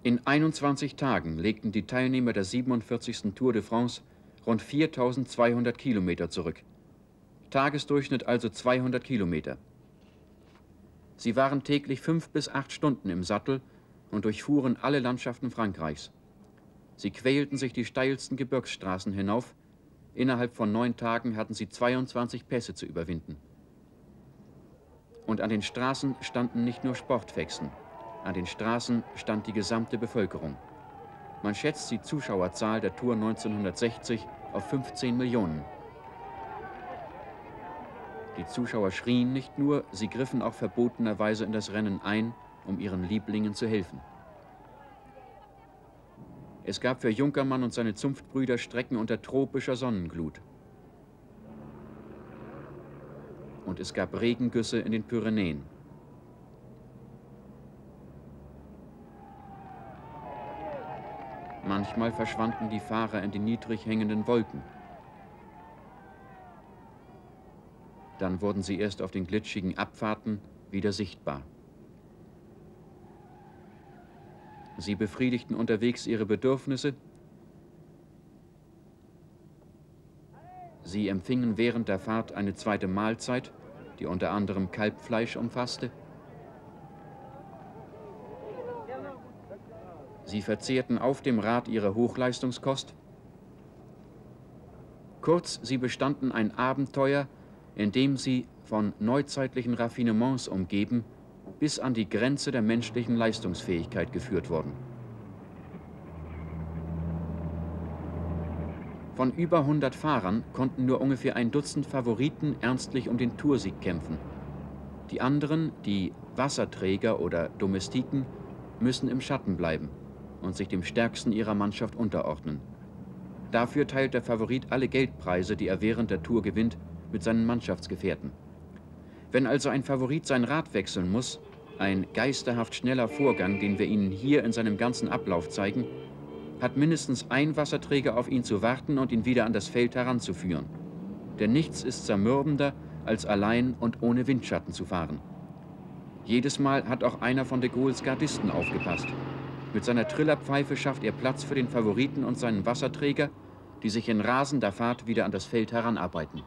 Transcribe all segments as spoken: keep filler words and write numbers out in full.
In einundzwanzig Tagen legten die Teilnehmer der siebenundvierzigsten Tour de France rund viertausendzweihundert Kilometer zurück. Tagesdurchschnitt also zweihundert Kilometer. Sie waren täglich fünf bis acht Stunden im Sattel und durchfuhren alle Landschaften Frankreichs. Sie quälten sich die steilsten Gebirgsstraßen hinauf. Innerhalb von neun Tagen hatten sie zweiundzwanzig Pässe zu überwinden. Und an den Straßen standen nicht nur Sportfexen. An den Straßen stand die gesamte Bevölkerung. Man schätzt die Zuschauerzahl der Tour neunzehnhundertsechzig auf fünfzehn Millionen. Die Zuschauer schrien nicht nur, sie griffen auch verbotenerweise in das Rennen ein, um ihren Lieblingen zu helfen. Es gab für Junkermann und seine Zunftbrüder Strecken unter tropischer Sonnenglut. Und es gab Regengüsse in den Pyrenäen. Manchmal verschwanden die Fahrer in den niedrig hängenden Wolken. Dann wurden sie erst auf den glitschigen Abfahrten wieder sichtbar. Sie befriedigten unterwegs ihre Bedürfnisse. Sie empfingen während der Fahrt eine zweite Mahlzeit, die unter anderem Kalbfleisch umfasste. Sie verzehrten auf dem Rad ihre Hochleistungskost. Kurz, sie bestanden ein Abenteuer, in dem sie von neuzeitlichen Raffinements umgeben, bis an die Grenze der menschlichen Leistungsfähigkeit geführt wurden. Von über hundert Fahrern konnten nur ungefähr ein Dutzend Favoriten ernstlich um den Toursieg kämpfen. Die anderen, die Wasserträger oder Domestiken, müssen im Schatten bleiben und sich dem Stärksten ihrer Mannschaft unterordnen. Dafür teilt der Favorit alle Geldpreise, die er während der Tour gewinnt, mit seinen Mannschaftsgefährten. Wenn also ein Favorit sein Rad wechseln muss, ein geisterhaft schneller Vorgang, den wir Ihnen hier in seinem ganzen Ablauf zeigen, hat mindestens ein Wasserträger auf ihn zu warten und ihn wieder an das Feld heranzuführen. Denn nichts ist zermürbender, als allein und ohne Windschatten zu fahren. Jedes Mal hat auch einer von de Gaulles Gardisten aufgepasst. Mit seiner Trillerpfeife schafft er Platz für den Favoriten und seinen Wasserträger, die sich in rasender Fahrt wieder an das Feld heranarbeiten.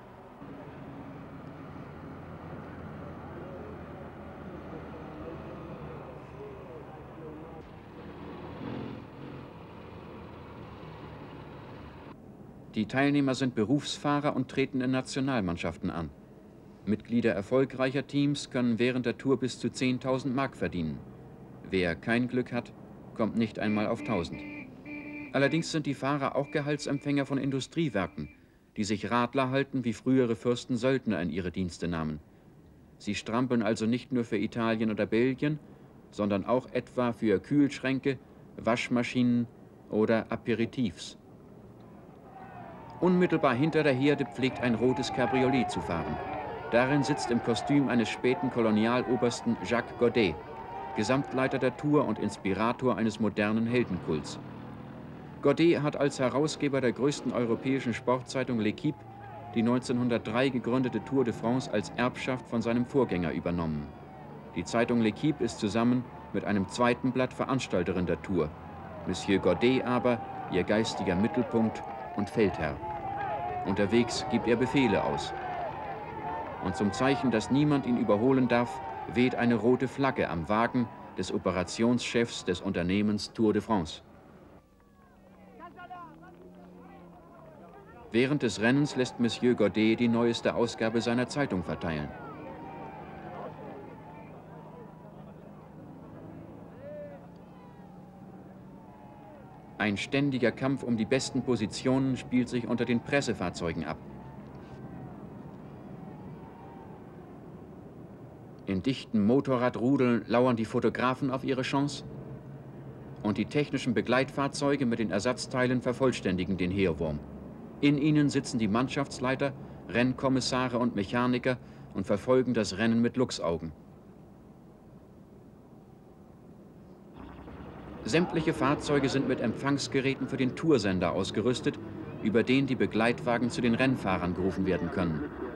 Die Teilnehmer sind Berufsfahrer und treten in Nationalmannschaften an. Mitglieder erfolgreicher Teams können während der Tour bis zu zehntausend Mark verdienen. Wer kein Glück hat, kommt nicht einmal auf tausend. Allerdings sind die Fahrer auch Gehaltsempfänger von Industriewerken, die sich Radler halten, wie frühere Fürsten Söldner in ihre Dienste nahmen. Sie strampeln also nicht nur für Italien oder Belgien, sondern auch etwa für Kühlschränke, Waschmaschinen oder Aperitifs. Unmittelbar hinter der Herde pflegt ein rotes Cabriolet zu fahren. Darin sitzt im Kostüm eines späten Kolonialobersten Jacques Godet, Gesamtleiter der Tour und Inspirator eines modernen Heldenkults. Godet hat als Herausgeber der größten europäischen Sportzeitung L'Équipe die neunzehnhundertdrei gegründete Tour de France als Erbschaft von seinem Vorgänger übernommen. Die Zeitung L'Équipe ist zusammen mit einem zweiten Blatt Veranstalterin der Tour. Monsieur Godet aber ihr geistiger Mittelpunkt und Feldherr. Unterwegs gibt er Befehle aus. Und zum Zeichen, dass niemand ihn überholen darf, weht eine rote Flagge am Wagen des Operationschefs des Unternehmens Tour de France. Während des Rennens lässt Monsieur Godet die neueste Ausgabe seiner Zeitung verteilen. Ein ständiger Kampf um die besten Positionen spielt sich unter den Pressefahrzeugen ab. In dichten Motorradrudeln lauern die Fotografen auf ihre Chance und die technischen Begleitfahrzeuge mit den Ersatzteilen vervollständigen den Heerwurm. In ihnen sitzen die Mannschaftsleiter, Rennkommissare und Mechaniker und verfolgen das Rennen mit Luchsaugen. Sämtliche Fahrzeuge sind mit Empfangsgeräten für den Toursender ausgerüstet, über den die Begleitwagen zu den Rennfahrern gerufen werden können.